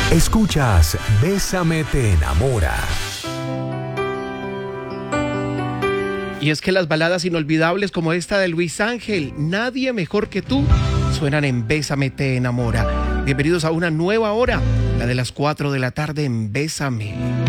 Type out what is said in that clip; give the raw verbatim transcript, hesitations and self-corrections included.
Escuchas Bésame te enamora. Y es que las baladas inolvidables como esta de Luis Ángel, Nadie mejor que tú, suenan en Bésame te enamora. Bienvenidos a una nueva hora, la de las cuatro de la tarde en Bésame.